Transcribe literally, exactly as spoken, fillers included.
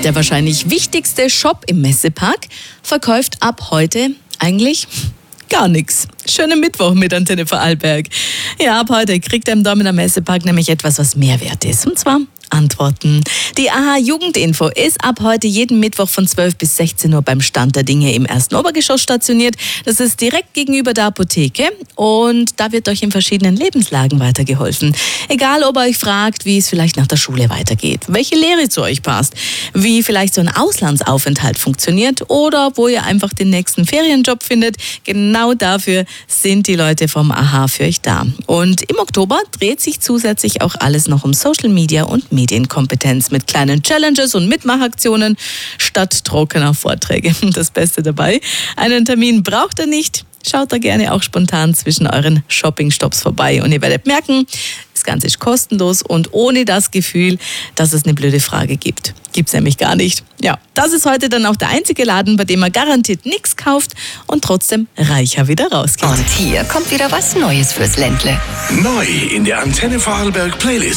Der wahrscheinlich wichtigste Shop im Messepark verkauft ab heute eigentlich gar nichts. Schönen Mittwoch mit Antenne Vorarlberg. Ja, ab heute kriegt ihr im Dortmunder Messepark nämlich etwas, was mehr wert ist. Und zwar Antworten. Die A H Jugendinfo ist ab heute jeden Mittwoch von zwölf bis sechzehn Uhr beim Stand der Dinge im ersten Obergeschoss stationiert. Das ist direkt gegenüber der Apotheke und da wird euch in verschiedenen Lebenslagen weitergeholfen. Egal, ob ihr euch fragt, wie es vielleicht nach der Schule weitergeht, welche Lehre zu euch passt, wie vielleicht so ein Auslandsaufenthalt funktioniert oder wo ihr einfach den nächsten Ferienjob findet. Genau dafür sind die Leute vom A H für euch da. Und im Oktober dreht sich zusätzlich auch alles noch um Social Media und Medienkompetenz mit kleinen Challenges und Mitmachaktionen statt trockener Vorträge. Das Beste dabei, einen Termin braucht ihr nicht. Schaut da gerne auch spontan zwischen euren Shoppingstops vorbei und ihr werdet merken, das Ganze ist kostenlos und ohne das Gefühl, dass es eine blöde Frage gibt. Gibt es nämlich gar nicht. Ja, das ist heute dann auch der einzige Laden, bei dem man garantiert nichts kauft und trotzdem reicher wieder rausgeht. Und hier kommt wieder was Neues fürs Ländle. Neu in der Antenne Vorarlberg Playlist.